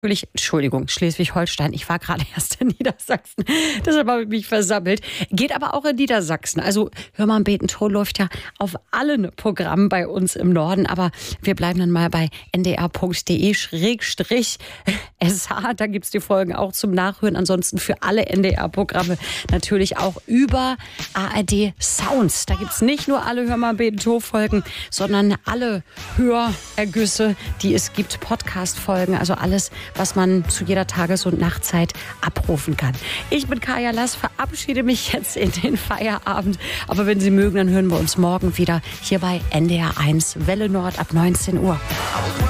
Entschuldigung, Schleswig-Holstein. Ich war gerade erst in Niedersachsen. Deshalb habe ich mich versammelt. Geht aber auch in Niedersachsen. Also Hör mal, Beten Ton läuft ja auf allen Programmen bei uns im Norden. Aber wir bleiben dann mal bei ndr.de/sh. Da gibt es die Folgen auch zum Nachhören. Ansonsten für alle NDR-Programme natürlich auch über ARD Sounds. Da gibt es nicht nur alle Hör mal, Beten Ton Folgen, sondern alle Hörergüsse, die es gibt. Podcast-Folgen, also alles, was man zu jeder Tages- und Nachtzeit abrufen kann. Ich bin Kaya Lass, verabschiede mich jetzt in den Feierabend. Aber wenn Sie mögen, dann hören wir uns morgen wieder hier bei NDR 1 Welle Nord ab 19 Uhr.